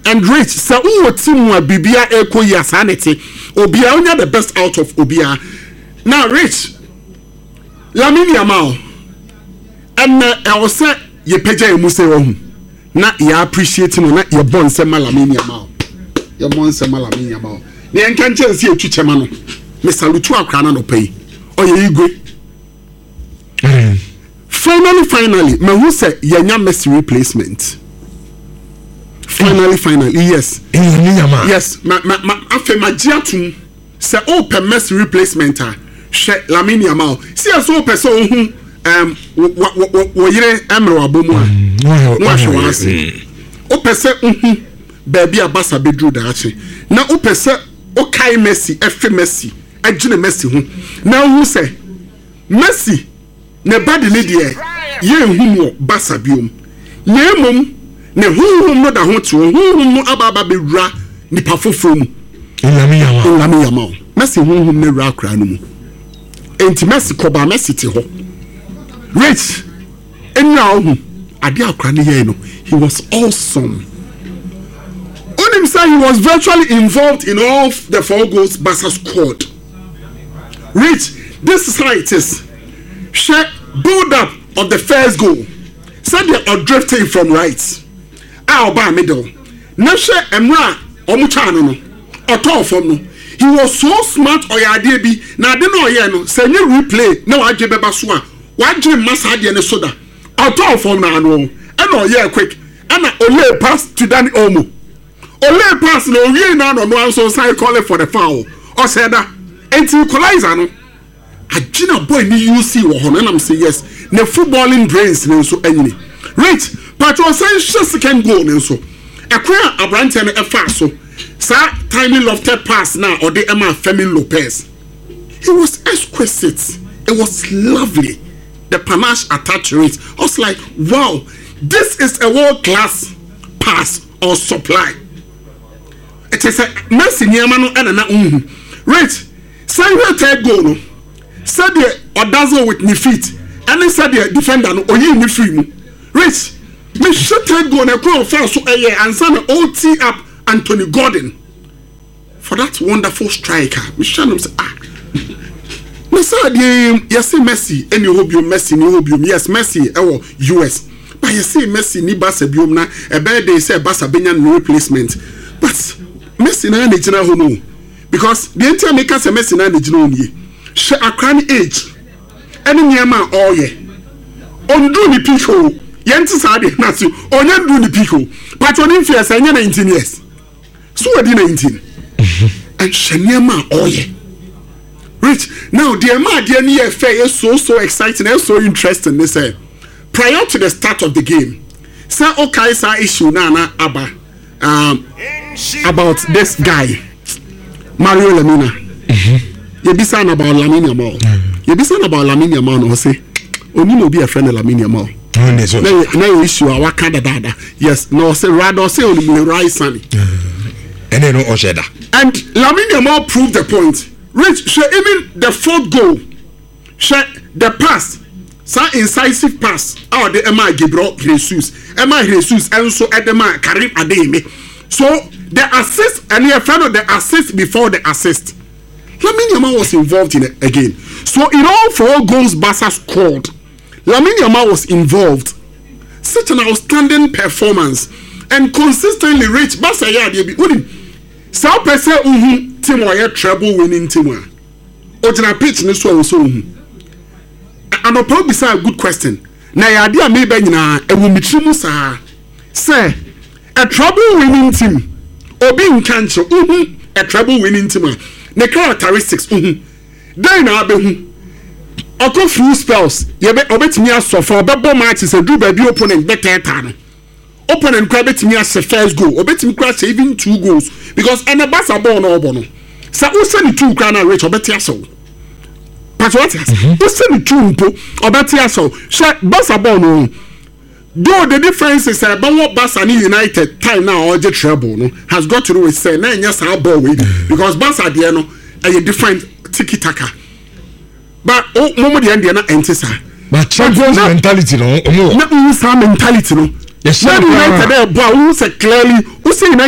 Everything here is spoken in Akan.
and rich sa wo team wa bibia ekoyi asanete obia onya the best out of obia now rich Lamine Yamal and I was say ye peja emu se wo na ya appreciate no na ye bon se Lamine Yamal ye bon se Lamine Yamal ne enkan chance e twuchema no me salutu akra na no pay oye igwe finally me who say yenya Messi replacement finally yes yes ma afa magiatum say open Messi replacement she Lamine Yamal see as open so wo yire emro abomu a no ahwe ase open say baby abasa bedru da ache na open say okai Messi efe Messi agine Messi ho na who say Messi ne body ne de ye hu basa biom ne mom ne huhum no da ho to huhum no ababa bewura nipa foforo mu Lamine Yamal Messi huhum ne ra kra no mu enti Messi koba Messi ti ho rich enna ohu ade akra ne ye no he was awesome on himself he was virtually involved in all the 4 goals Barca scored rich this is how it is build up of the first goal said they are drifting from right Alba middle. Nashe Emra Omuchano no or from no. He was so smart or ya bi na de no ye no say you replay na wa je beba so a wa je massa de ne soda or from na no and or ye quick and ole pass to Dani Olmo ole pass no we na no so say call it for the foul or said that enti equalizer no agina boy ni you see wo ho na am say yes ne footballing brains ne so anyini right Patro say second goal nso ekwa abrante no efa so sa timely lofted pass now or the Emma Fermin Lopez it was exquisite it was lovely the panache attached to it I was like wow this is a world class pass or supply it is a Messi niama no na right say we third goal no said the odazo with ni feet and said the defender no oyi ni free mu right me shot go na crown first so and son OT up Anthony Gordon for that wonderful striker me shanum say me say yes Messi any hobium Messi ni hobium yes Messi US but you see Messi ni Barca biom na e be dey say Barca benya no replacement but Messi na na gina ho no because the entire maker say Messi na gina ho nie she akran age any niam all ye ondu ni pico yenti sade na so onya ndu ni pico patroni fear say 19 years so we 19 and sheniama oye rich now the ma de ni affair is so exciting and so interesting they say prior to the start of the game say okay say issue na aba about this guy Mario Lemina you be saying about Lamine Yamal you be saying about Lamine Yamal no say oni no be a friend of Lamine Yamal no issue our Canada yes no say rather say on the right sunny and then no Osheda and Lamine Yamal proved the point rich she even the 4th goal she the pass so incisive pass out the Emma Gabriel Jesus and so Edema Karim Adeyemi so the assist and your friend of the assist before the assist Lamine Yamal was involved in it again so in all 4 goals Barca scored Lamine Yamal was involved. Such an outstanding performance and consistently rich. Barca ya dey be unim. Sao pese team wa treble winning team wa. Ojina pitch ni so And probably say a good question. Na ya dey me be nyina ewu mitrimu sa. Say a treble winning team. Obi nkanche a treble winning team. Ne characteristics Then na be Oko few spells, obetimi asofa obebo matches e do baby opponent better no. Opponent kwa betimi ase first goal, obetimi kwa say even 2 goals because ene Barca ball no obo no. Sa wo se ni 2 kwa na reach obeti aso. Patriots. Wo se ni 2 mpo obeti aso. Sha Barca ball no. Though the difference is about what Barca and United time now or the treble no has got to do with say na nya sa ball we because Barca there no a different tiki taka. But momo de na entisa but champions mentality no na mentality no yes United there boy who say clearly who say